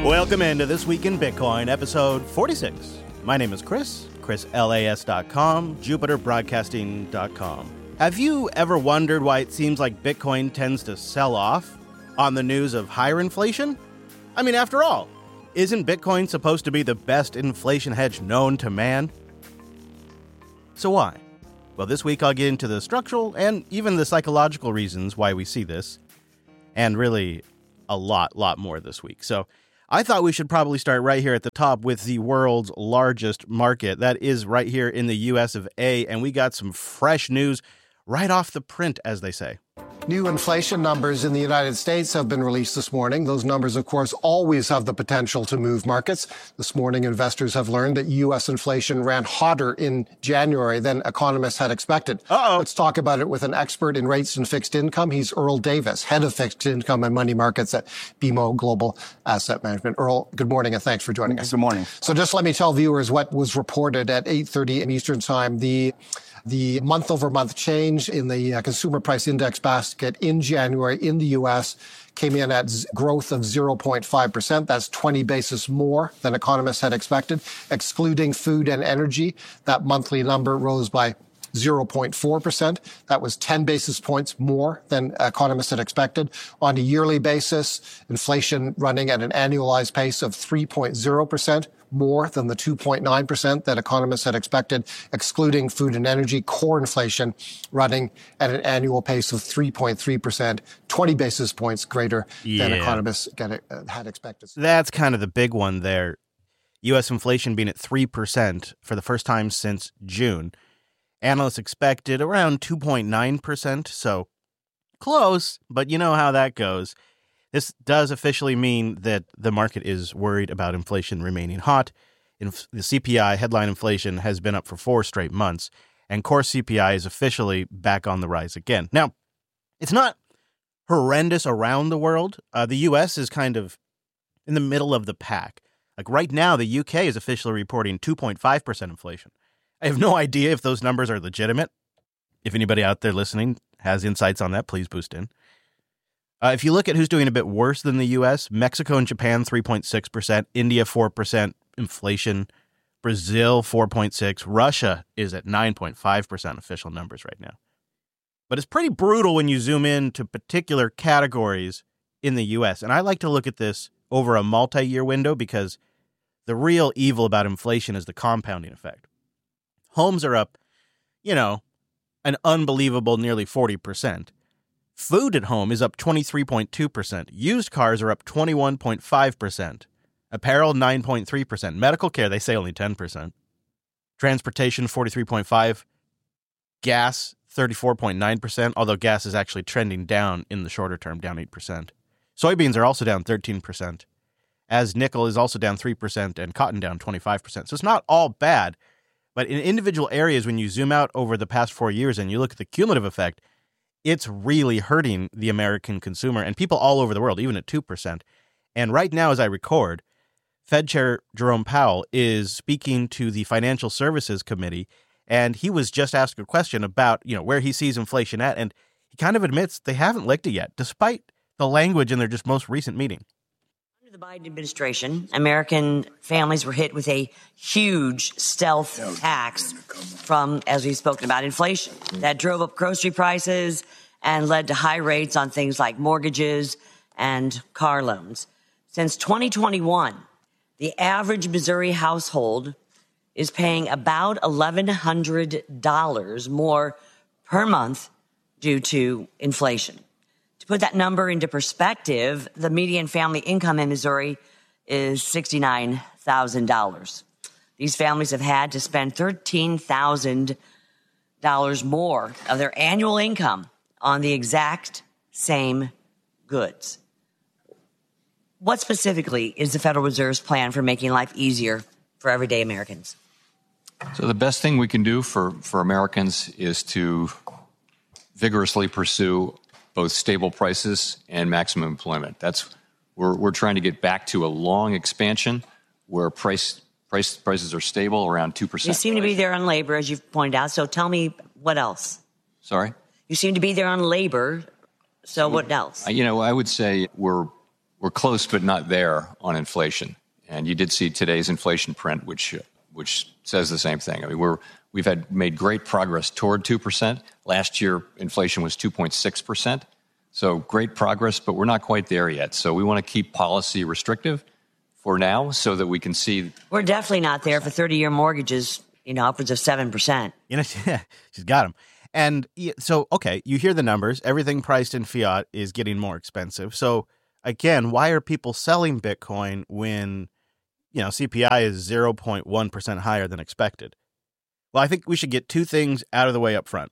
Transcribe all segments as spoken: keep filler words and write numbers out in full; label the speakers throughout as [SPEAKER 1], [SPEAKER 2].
[SPEAKER 1] Welcome into This Week in Bitcoin, episode forty-six. My name is Chris, chris las dot com, jupiter broadcasting dot com. Have you ever wondered why it seems like Bitcoin tends to sell off on the news of higher inflation? I mean, after all, isn't Bitcoin supposed to be the best inflation hedge known to man? So why? Well, this week I'll get into the structural and even the psychological reasons why we see this, and really a lot, lot more this week. So I thought we should probably start right here at the top with the world's largest market. That is right here in the U S of A, and we got some fresh news right off the print, as they say.
[SPEAKER 2] New inflation numbers in the United States have been released this morning. Those numbers, of course, always have the potential to move markets. This morning, investors have learned that U S inflation ran hotter in January than economists had expected.
[SPEAKER 1] Uh-oh.
[SPEAKER 2] Let's talk about it with an expert in rates and fixed income. He's Earl Davis, head of fixed income and money markets at B M O Global Asset Management. Earl, good morning and thanks for joining us.
[SPEAKER 3] Good morning.
[SPEAKER 2] So just let me tell viewers what was reported at eight thirty in Eastern Time. The The month-over-month change in the uh, consumer price index basket in January in the U S came in at z- growth of zero point five percent. That's twenty basis more than economists had expected. Excluding food and energy, that monthly number rose by zero point four percent. That was ten basis points more than economists had expected. On a yearly basis, inflation running at an annualized pace of three point zero percent. More than the two point nine percent that economists had expected, excluding food and energy. Core inflation running at an annual pace of three point three percent, twenty basis points greater
[SPEAKER 1] Yeah.
[SPEAKER 2] than economists get, uh, had expected.
[SPEAKER 1] That's kind of the big one there. U S inflation being at three percent for the first time since June. Analysts expected around two point nine percent, so close, but you know how that goes. This does officially mean that the market is worried about inflation remaining hot. Inf- the C P I, headline inflation, has been up for four straight months, and core C P I is officially back on the rise again. Now, it's not horrendous around the world. Uh, the U S is kind of in the middle of the pack. Like right now, the U K is officially reporting two point five percent inflation. I have no idea if those numbers are legitimate. If anybody out there listening has insights on that, please boost in. Uh, if you look at who's doing a bit worse than the U S, Mexico and Japan, three point six percent, India, four percent inflation, Brazil, four point six, Russia is at nine point five percent official numbers right now. But it's pretty brutal when you zoom in to particular categories in the U S. And I like to look at this over a multi-year window because the real evil about inflation is the compounding effect. Homes are up, you know, an unbelievable nearly forty percent. Food at home is up twenty-three point two percent. Used cars are up twenty-one point five percent. Apparel, nine point three percent. Medical care, they say only ten percent. Transportation, forty-three point five percent. Gas, thirty-four point nine percent, although gas is actually trending down in the shorter term, down eight percent. Soybeans are also down thirteen percent, as nickel is also down three percent and cotton down twenty-five percent. So it's not all bad, but in individual areas, when you zoom out over the past four years and you look at the cumulative effect, it's really hurting the American consumer and people all over the world, even at two percent. And right now, as I record, Fed Chair Jerome Powell is speaking to the Financial Services Committee, and he was just asked a question about, you know, where he sees inflation at, and he kind of admits they haven't licked it yet, despite the language in their just most recent meeting.
[SPEAKER 4] Under the Biden administration, American families were hit with a huge stealth tax from, as we've spoken about, inflation that drove up grocery prices and led to high rates on things like mortgages and car loans. Since twenty twenty-one, the average Missouri household is paying about eleven hundred dollars more per month due to inflation. To put that number into perspective, the median family income in Missouri is sixty-nine thousand dollars. These families have had to spend thirteen thousand dollars more of their annual income on the exact same goods. What specifically is the Federal Reserve's plan for making life easier for everyday Americans?
[SPEAKER 3] So the best thing we can do for, for Americans is to vigorously pursue both stable prices and maximum employment. That's we're we're trying to get back to a long expansion where price price prices are stable around two percent.
[SPEAKER 4] You seem to be there on labor, as you've pointed out. So tell me what else.
[SPEAKER 3] Sorry?
[SPEAKER 4] You seem to be there on labor. So what else?
[SPEAKER 3] You know, I would say we're we're close but not there on inflation. And you did see today's inflation print, which which says the same thing. I mean, we're we've had made great progress toward two percent. Last year, inflation was two point six percent. So great progress, but we're not quite there yet. So we want to keep policy restrictive for now so that we can see.
[SPEAKER 4] We're definitely not there for thirty-year mortgages, you know, upwards of seven percent.
[SPEAKER 1] You know, yeah, she's got them. And so, okay, you hear the numbers. Everything priced in fiat is getting more expensive. So, again, why are people selling Bitcoin when, you know, C P I is zero point one percent higher than expected? Well, I think we should get two things out of the way up front.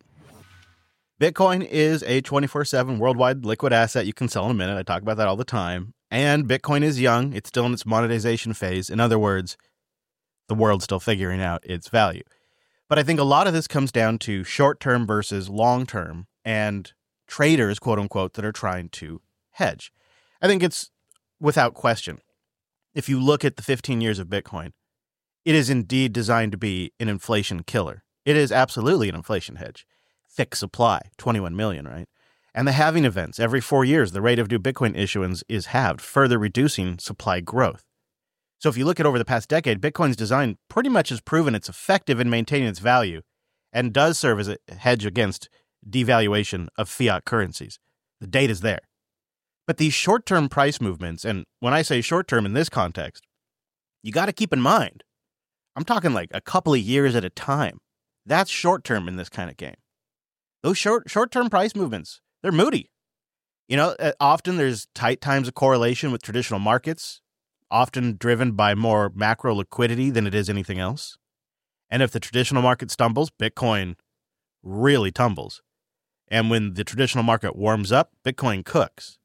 [SPEAKER 1] Bitcoin is a twenty-four seven worldwide liquid asset you can sell in a minute. I talk about that all the time. And Bitcoin is young. It's still in its monetization phase. In other words, the world's still figuring out its value. But I think a lot of this comes down to short-term versus long-term and traders, quote unquote, that are trying to hedge. I think it's without question. If you look at the fifteen years of Bitcoin, it is indeed designed to be an inflation killer. It is absolutely an inflation hedge. Fixed supply, twenty-one million, right? And the halving events, every four years, the rate of new Bitcoin issuance is halved, further reducing supply growth. So if you look at over the past decade, Bitcoin's design pretty much has proven it's effective in maintaining its value and does serve as a hedge against devaluation of fiat currencies. The data's there. But these short-term price movements, and when I say short-term in this context, you got to keep in mind, I'm talking like a couple of years at a time. That's short-term in this kind of game. Those short, short-term price movements, they're moody. You know, often there's tight times of correlation with traditional markets, often driven by more macro liquidity than it is anything else. And if the traditional market stumbles, Bitcoin really tumbles. And when the traditional market warms up, Bitcoin cooks.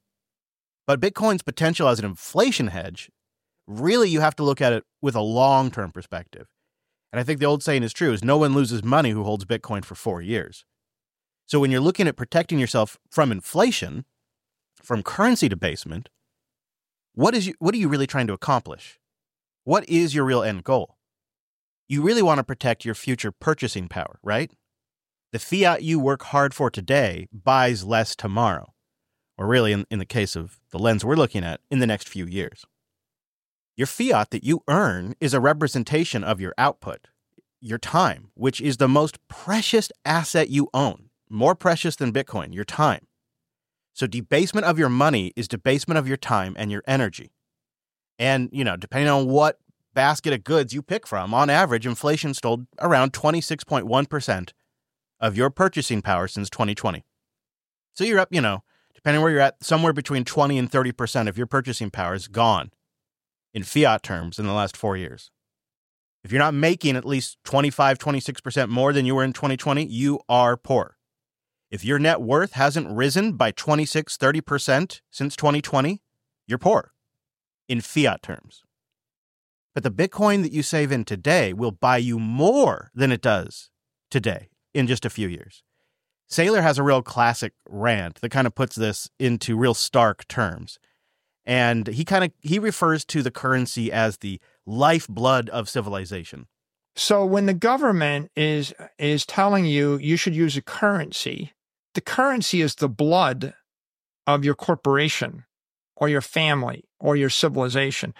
[SPEAKER 1] But Bitcoin's potential as an inflation hedge, really you have to look at it with a long-term perspective. And I think the old saying is true, is no one loses money who holds Bitcoin for four years. So when you're looking at protecting yourself from inflation, from currency debasement, what is you, what are you really trying to accomplish? What is your real end goal? You really want to protect your future purchasing power, right? The fiat you work hard for today buys less tomorrow, or really, in, in the case of the lens we're looking at, in the next few years. Your fiat that you earn is a representation of your output, your time, which is the most precious asset you own, more precious than Bitcoin, your time. So debasement of your money is debasement of your time and your energy. And, you know, depending on what basket of goods you pick from, on average, inflation stole around twenty-six point one percent of your purchasing power since twenty twenty. So you're up, you know, depending on where you're at, somewhere between twenty and thirty percent of your purchasing power is gone in fiat terms in the last four years. If you're not making at least twenty-five, twenty-six percent more than you were in twenty twenty, you are poor. If your net worth hasn't risen by twenty-six, thirty percent since twenty twenty, you're poor in fiat terms. But the Bitcoin that you save in today will buy you more than it does today in just a few years. Saylor has a real classic rant that kind of puts this into real stark terms. And he kind of he refers to the currency as the lifeblood of civilization.
[SPEAKER 5] So when the government is is telling you you should use a currency, the currency is the blood of your corporation or your family or your civilization.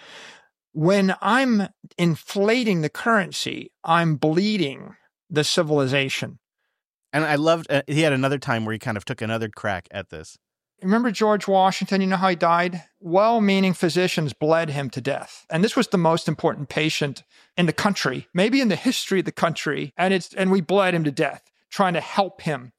[SPEAKER 5] When I'm inflating the currency, I'm bleeding the civilization.
[SPEAKER 1] And I loved, uh, he had another time where he kind of took another crack at this.
[SPEAKER 5] Remember George Washington? You know how he died? Well-meaning physicians bled him to death. And this was the most important patient in the country, maybe in the history of the country. And it's and we bled him to death, trying to help him.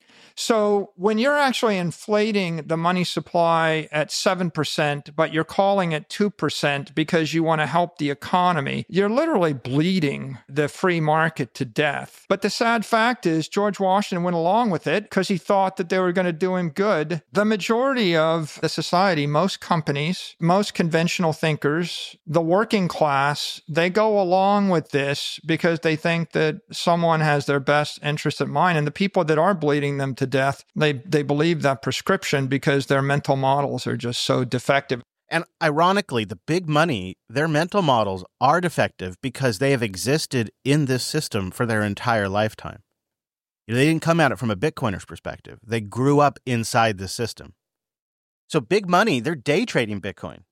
[SPEAKER 5] So when you're actually inflating the money supply at seven percent, but you're calling it two percent because you want to help the economy, you're literally bleeding the free market to death. But the sad fact is George Washington went along with it because he thought that they were going to do him good. The majority of the society, most companies, most conventional thinkers, the working class, they go along with this because they think that someone has their best interest at mind. And the people that are bleeding them to death, they they believe that prescription because their mental models are just so defective.
[SPEAKER 1] And ironically, the big money, their mental models are defective because they have existed in this system for their entire lifetime. You know, they didn't come at it from a Bitcoiner's perspective. They grew up inside the system. So big money, they're day trading Bitcoin.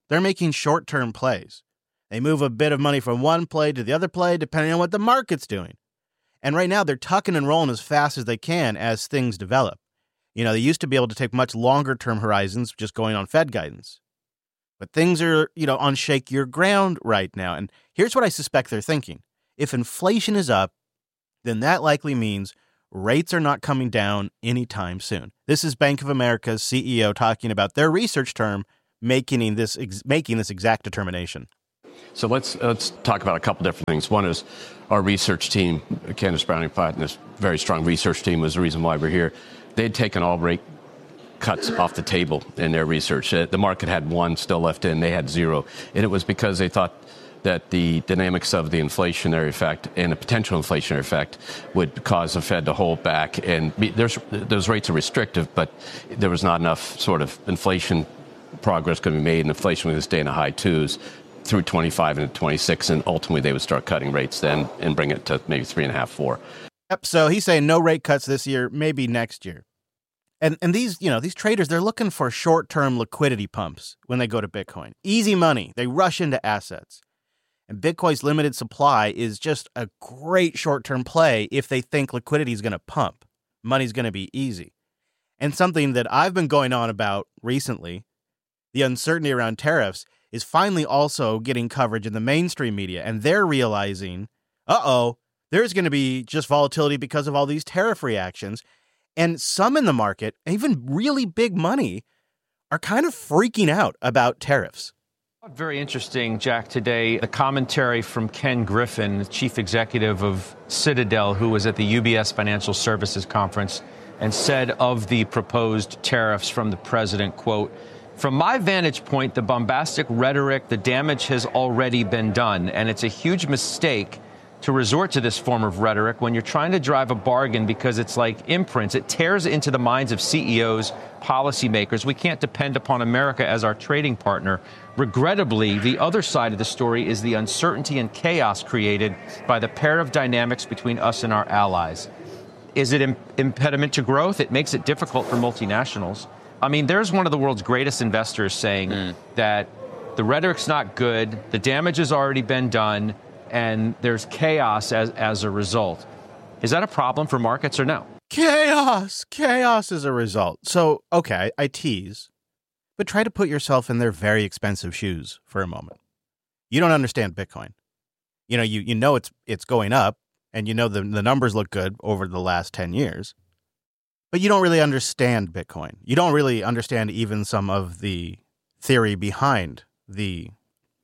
[SPEAKER 1] They're making short-term plays. They move a bit of money from one play to the other play depending on what the market's doing. And right now, they're tucking and rolling as fast as they can as things develop. You know, they used to be able to take much longer-term horizons just going on Fed guidance. But things are, you know, on shakier ground right now. And here's what I suspect they're thinking. If inflation is up, then that likely means rates are not coming down anytime soon. This is Bank of America's C E O talking about their research term making this ex- making this exact determination.
[SPEAKER 6] So let's let's talk about a couple different things. One is our research team, Candace Browning-Platt, and this very strong research team was the reason why we're here. They'd taken all rate cuts off the table in their research. The market had one still left in. They had zero. And it was because they thought that the dynamics of the inflationary effect and the potential inflationary effect would cause the Fed to hold back. And be, there's, those rates are restrictive, but there was not enough sort of inflation progress going to be made, and inflation was going to stay in the high twos through twenty-five and twenty-six, and ultimately they would start cutting rates then and bring it to maybe three and a half, four.
[SPEAKER 1] Yep. So he's saying no rate cuts this year, maybe next year. And and these, you know, these traders, they're looking for short-term liquidity pumps when they go to Bitcoin. Easy money. They rush into assets. And Bitcoin's limited supply is just a great short-term play if they think liquidity is going to pump. Money's going to be easy. And something that I've been going on about recently, the uncertainty around tariffs, is finally also getting coverage in the mainstream media. And they're realizing, uh-oh, there's going to be just volatility because of all these tariff reactions. And some in the market, even really big money, are kind of freaking out about tariffs.
[SPEAKER 7] Very interesting, Jack, today, the commentary from Ken Griffin, the chief executive of Citadel, who was at the U B S Financial Services Conference, and said of the proposed tariffs from the president, quote, "From my vantage point, the bombastic rhetoric, the damage has already been done, and it's a huge mistake to resort to this form of rhetoric when you're trying to drive a bargain because it's like imprints. It tears into the minds of C E Os, policymakers. We can't depend upon America as our trading partner. Regrettably, the other side of the story is the uncertainty and chaos created by the pair of dynamics between us and our allies. Is it an impediment to growth? It makes it difficult for multinationals. I mean, there's one of the world's greatest investors saying mm. that the rhetoric's not good, the damage has already been done, and there's chaos as, as a result. Is that a problem for markets or no?
[SPEAKER 1] Chaos! Chaos as a result. So, okay, I tease, but try to put yourself in their very expensive shoes for a moment. You don't understand Bitcoin. You know, you, you know it's it's going up, and you know the, the numbers look good over the last ten years, but you don't really understand Bitcoin. You don't really understand even some of the theory behind the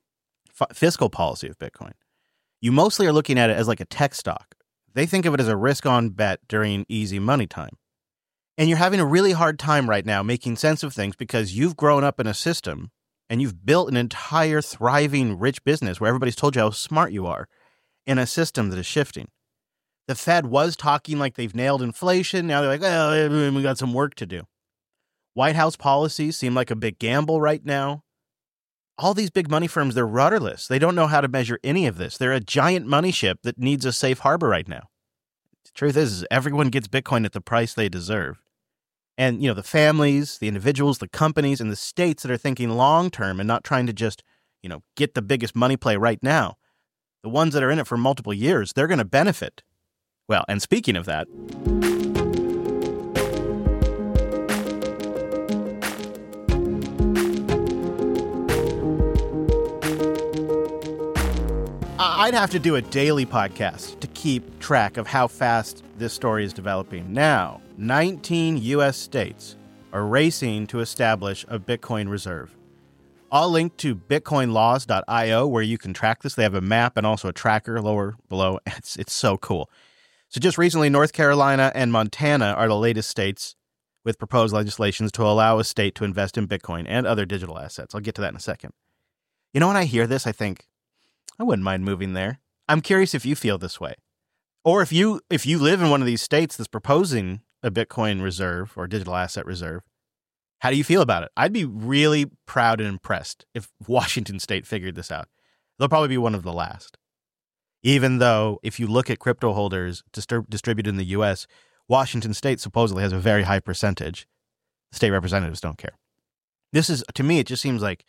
[SPEAKER 1] f- fiscal policy of Bitcoin. You mostly are looking at it as like a tech stock. They think of it as a risk-on bet during easy money time. And you're having a really hard time right now making sense of things because you've grown up in a system and you've built an entire thriving, rich business where everybody's told you how smart you are in a system that is shifting. The Fed was talking like they've nailed inflation. Now they're like, oh, we got some work to do. White House policies seem like a big gamble right now. All these big money firms, they're rudderless. They don't know how to measure any of this. They're a giant money ship that needs a safe harbor right now. The truth is, is everyone gets Bitcoin at the price they deserve. And, you know, the families, the individuals, the companies, and the states that are thinking long-term and not trying to just, you know, get the biggest money play right now, the ones that are in it for multiple years, they're going to benefit. Well, and speaking of that, I'd have to do a daily podcast to keep track of how fast this story is developing. Now, nineteen U S states are racing to establish a Bitcoin reserve. I'll link to bitcoin laws dot io where you can track this. They have a map and also a tracker lower below. It's it's so cool. So just recently, North Carolina and Montana are the latest states with proposed legislations to allow a state to invest in Bitcoin and other digital assets. I'll get to that in a second. You know, when I hear this, I think, I wouldn't mind moving there. I'm curious if you feel this way. Or if you if you live in one of these states that's proposing a Bitcoin reserve or digital asset reserve, how do you feel about it? I'd be really proud and impressed if Washington State figured this out. They'll probably be one of the last. Even though if you look at crypto holders disturb, distributed in the U S, Washington State supposedly has a very high percentage. State representatives don't care. This is, to me, it just seems like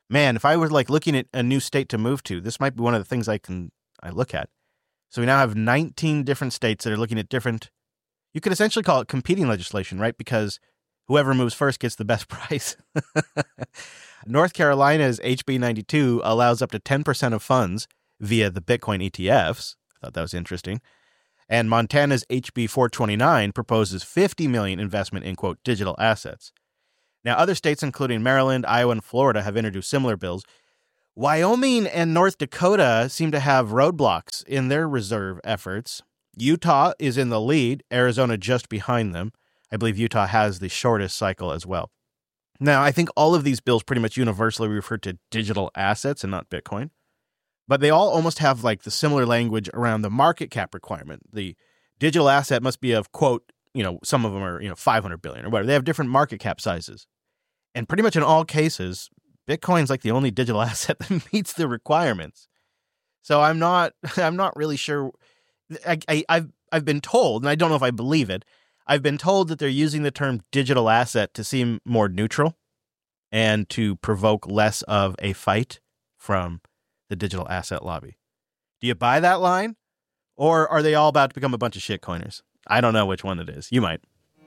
[SPEAKER 1] man, if I were like looking at a new state to move to, this might be one of the things I can I look at. So we now have nineteen different states that are looking at different, you could essentially call it competing legislation, right? Because whoever moves first gets the best price. North Carolina's H B ninety-two allows up to ten percent of funds via the Bitcoin E T Fs. I thought that was interesting. And Montana's H B four twenty-nine proposes fifty million dollars investment in, quote, digital assets. Now, other states, including Maryland, Iowa, and Florida, have introduced similar bills. Wyoming and North Dakota seem to have roadblocks in their reserve efforts. Utah is in the lead, Arizona just behind them. I believe Utah has the shortest cycle as well. Now, I think all of these bills pretty much universally refer to digital assets and not Bitcoin, but they all almost have like the similar language around the market cap requirement. The digital asset must be of, quote, you know, some of them are, you know, five hundred billion or whatever. They have different market cap sizes. And pretty much in all cases, Bitcoin's like the only digital asset that meets the requirements. So I'm not, I'm not really sure. I, I, I've, I've been told, and I don't know if I believe it, I've been told that they're using the term digital asset to seem more neutral and to provoke less of a fight from the digital asset lobby. Do you buy that line? Or are they all about to become a bunch of shitcoiners? I don't know which one it is. You might.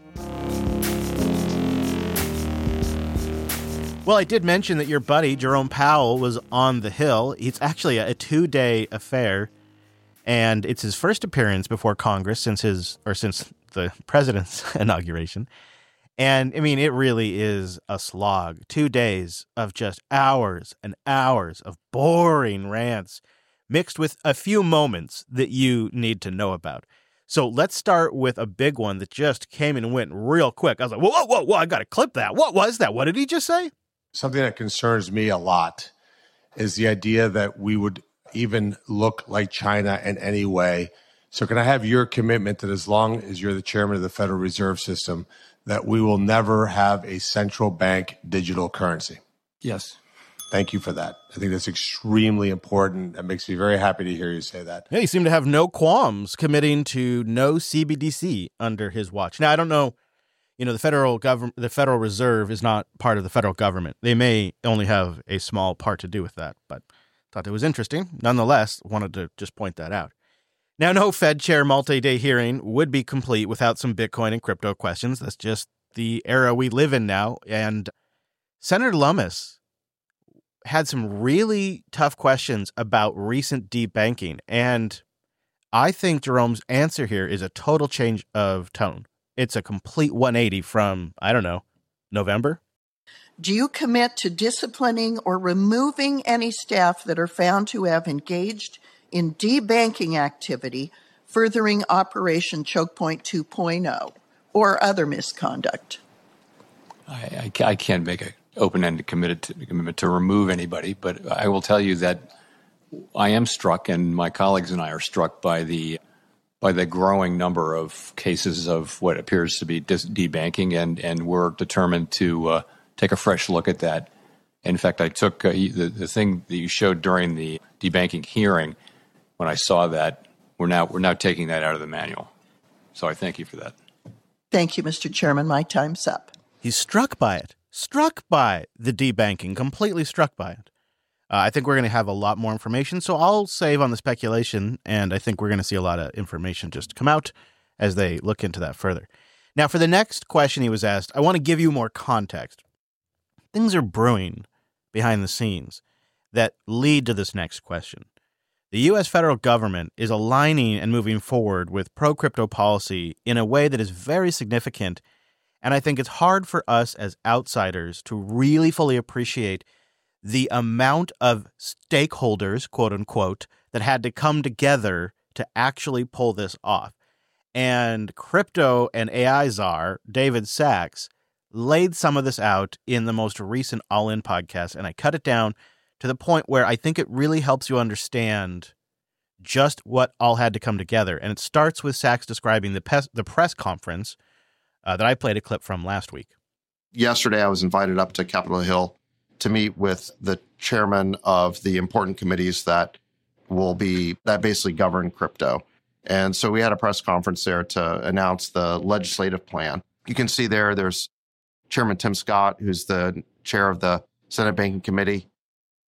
[SPEAKER 1] Well, I did mention that your buddy, Jerome Powell, was on the Hill. It's actually a two-day affair, and it's his first appearance before Congress since his, or since the president's inauguration. And, I mean, it really is a slog. Two days of just hours and hours of boring rants mixed with a few moments that you need to know about. So let's start with a big one that just came and went real quick. I was like, whoa, whoa, whoa, whoa, I got to clip that. What was that? What did he just say?
[SPEAKER 8] Something that concerns me a lot is the idea that we would even look like China in any way. So can I have your commitment that as long as you're the chairman of the Federal Reserve System, that we will never have a central bank digital currency?
[SPEAKER 9] Yes.
[SPEAKER 8] Thank you for that. I think that's extremely important. It makes me very happy to hear you say that.
[SPEAKER 1] Yeah, you seem to have no qualms committing to no C B D C under his watch. Now, I don't know, you know, the federal government, the Federal Reserve is not part of the federal government. They may only have a small part to do with that, but thought it was interesting. Nonetheless, wanted to just point that out. Now, no Fed chair multi-day hearing would be complete without some Bitcoin and crypto questions. That's just the era we live in now. And Senator Lummis had some really tough questions about recent debanking. And I think Jerome's answer here is a total change of tone. It's a complete one eighty from, I don't know, November.
[SPEAKER 10] Do you commit to disciplining or removing any staff that are found to have engaged in debanking activity, furthering Operation Choke Point two point oh, or other misconduct?
[SPEAKER 3] I, I, I can't make an open-ended committed to, commitment to remove anybody, but I will tell you that I am struck, and my colleagues and I are struck by the by the growing number of cases of what appears to be dis- debanking, and, and we're determined to uh, take a fresh look at that. In fact, I took uh, the, the thing that you showed during the debanking hearing. When I saw that, we're now we're now taking that out of the manual. So I thank you for that.
[SPEAKER 10] Thank you, Mister Chairman. My time's up.
[SPEAKER 1] He's struck by it. Struck by the debanking. Completely struck by it. Uh, I think we're going to have a lot more information, so I'll save on the speculation, and I think we're going to see a lot of information just come out as they look into that further. Now, for the next question he was asked, I want to give you more context. Things are brewing behind the scenes that lead to this next question. The U S federal government is aligning and moving forward with pro-crypto policy in a way that is very significant, and I think it's hard for us as outsiders to really fully appreciate the amount of stakeholders, quote unquote, that had to come together to actually pull this off. And crypto and A I czar, David Sacks, laid some of this out in the most recent All In podcast, and I cut it down to the point where I think it really helps you understand just what all had to come together. And it starts with Sacks describing the, pes- the press conference uh, that I played a clip from last week.
[SPEAKER 11] Yesterday, I was invited up to Capitol Hill to meet with the chairman of the important committees that will be, that basically govern crypto. And so we had a press conference there to announce the legislative plan. You can see there, there's Chairman Tim Scott, who's the chair of the Senate Banking Committee.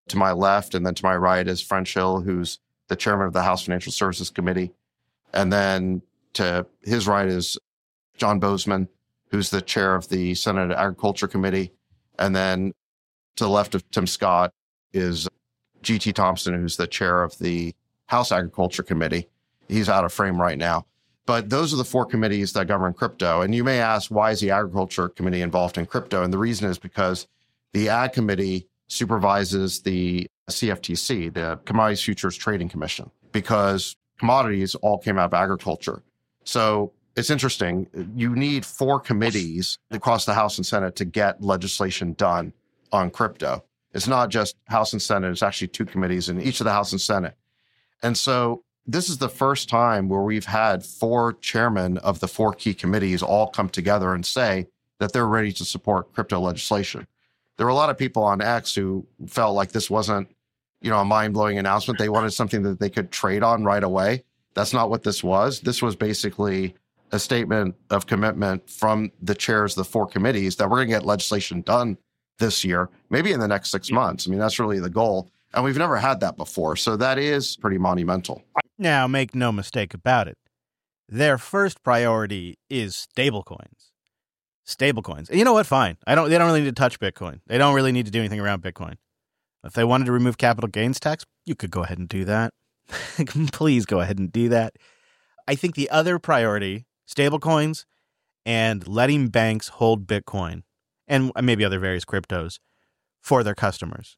[SPEAKER 11] To my left and then to my right is French Hill, who's the chairman of the House Financial Services Committee. And then to his right is John Boozman, who's the chair of the Senate Agriculture Committee. And then to the left of Tim Scott is G T Thompson, who's the chair of the House Agriculture Committee. He's out of frame right now. But those are the four committees that govern crypto. And you may ask, why is the Agriculture Committee involved in crypto? And the reason is because the Ag Committee supervises the C F T C, the Commodities Futures Trading Commission, because commodities all came out of agriculture. So it's interesting. You need four committees across the House and Senate to get legislation done on crypto. It's not just House and Senate. It's actually two committees in each of the House and Senate. And so this is the first time where we've had four chairmen of the four key committees all come together and say that they're ready to support crypto legislation. There were a lot of people on X who felt like this wasn't, you know, a mind-blowing announcement. They wanted something that they could trade on right away. That's not what this was. This was basically a statement of commitment from the chairs of the four committees that we're going to get legislation done this year, maybe in the next six months. I mean, that's really the goal. And we've never had that before. So that is pretty monumental.
[SPEAKER 1] Now, make no mistake about it. Their first priority is stablecoins. Stablecoins. And you know what? Fine. I don't. They don't really need to touch Bitcoin. They don't really need to do anything around Bitcoin. If they wanted to remove capital gains tax, you could go ahead and do that. Please go ahead and do that. I think the other priority, stablecoins and letting banks hold Bitcoin and maybe other various cryptos for their customers.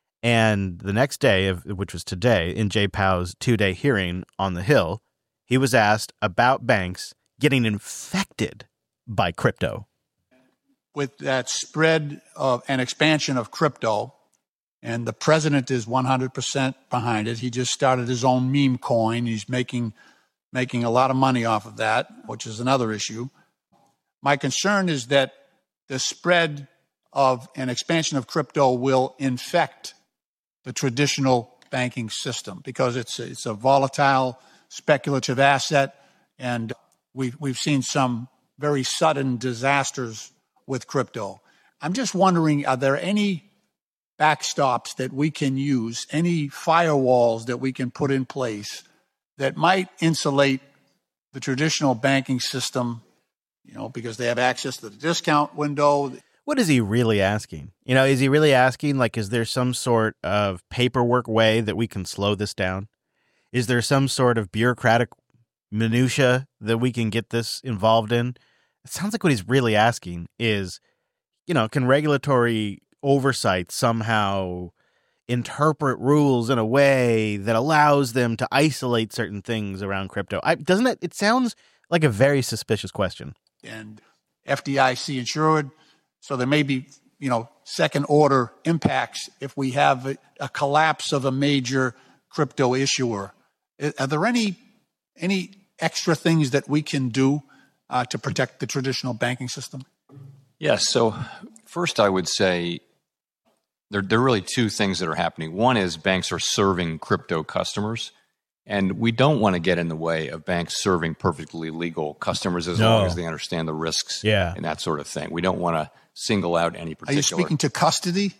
[SPEAKER 1] And the next day, of which was today, in Jay Powell's two-day hearing on the Hill, he was asked about banks getting infected by crypto.
[SPEAKER 9] With that spread of and expansion of crypto, and the president is one hundred percent behind it. He just started his own meme coin. He's making making a lot of money off of that, which is another issue. My concern is that the spread of an expansion of crypto will infect the traditional banking system because it's a, it's a volatile, speculative asset, and we've we've seen some very sudden disasters with crypto. I'm just wondering, are there any backstops that we can use, any firewalls that we can put in place that might insulate the traditional banking system, you know, because they have access to the discount window?
[SPEAKER 1] What is he really asking? You know, is he really asking, like, is there some sort of paperwork way that we can slow this down? Is there some sort of bureaucratic minutia that we can get this involved in? It sounds like what he's really asking is, you know, can regulatory oversight somehow interpret rules in a way that allows them to isolate certain things around crypto? I, doesn't it? It sounds like a very suspicious question.
[SPEAKER 9] And F D I C insured, so there may be, you know, second order impacts if we have a, a collapse of a major crypto issuer. Are there any any extra things that we can do uh, to protect the traditional banking system?
[SPEAKER 3] Yes. So first, I would say there, there are really two things that are happening. One is banks are serving crypto customers, and we don't want to get in the way of banks serving perfectly legal customers as
[SPEAKER 1] No.
[SPEAKER 3] long as they understand the risks
[SPEAKER 1] Yeah.
[SPEAKER 3] and that sort of thing. We don't want to single out any
[SPEAKER 9] Are
[SPEAKER 3] particular.
[SPEAKER 9] you speaking to custody?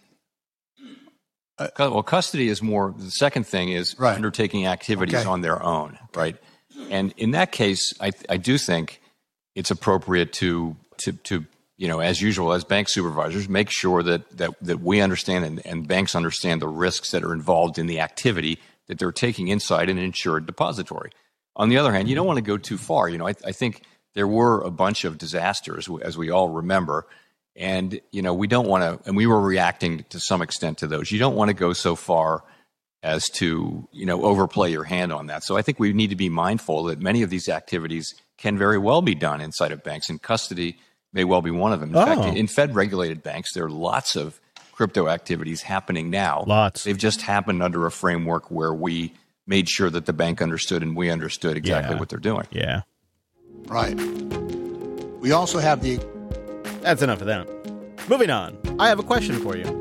[SPEAKER 3] Cu- Well, custody is more, the second thing is
[SPEAKER 9] Right.
[SPEAKER 3] undertaking activities
[SPEAKER 9] Okay.
[SPEAKER 3] on their own, right? And in that case, I, I do think it's appropriate to, to, to, you know, as usual, as bank supervisors, make sure that, that, that we understand and, and banks understand the risks that are involved in the activity that they're taking inside an insured depository. On the other hand, you don't want to go too far. You know, I, I think there were a bunch of disasters, as we all remember, and, you know, we don't want to, and we were reacting to some extent to those. You don't want to go so far as to, you know, overplay your hand on that. So I think we need to be mindful that many of these activities can very well be done inside of banks, and custody may well be one of them. In
[SPEAKER 1] Oh.
[SPEAKER 3] fact, in Fed-regulated banks, there are lots of crypto activities happening now.
[SPEAKER 1] Lots.
[SPEAKER 3] They've just happened under a framework where we made sure that the bank understood and we understood exactly
[SPEAKER 1] Yeah.
[SPEAKER 3] what they're doing.
[SPEAKER 1] Yeah.
[SPEAKER 9] Right. We also have the
[SPEAKER 1] That's enough of that. Moving on. I have a question for you.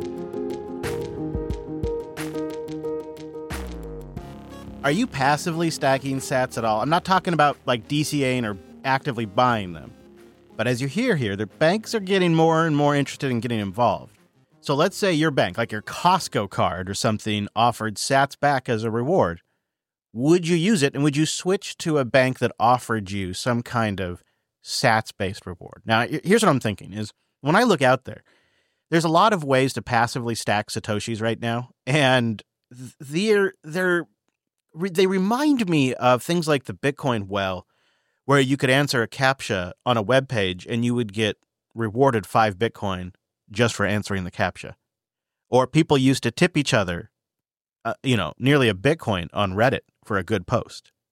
[SPEAKER 1] Are you passively stacking sats at all? I'm not talking about like DCAing or actively buying them. But as you hear here, the banks are getting more and more interested in getting involved. So let's say your bank, like your Costco card or something, offered sats back as a reward. Would you use it, and would you switch to a bank that offered you some kind of sats-based reward? Now, here's what I'm thinking is when I look out there, there's a lot of ways to passively stack Satoshis right now, and they're, they're, they remind me of things like the Bitcoin well, where you could answer a CAPTCHA on a web page and you would get rewarded five Bitcoin just for answering the CAPTCHA. Or people used to tip each other, uh, you know, nearly a Bitcoin on Reddit for a good post.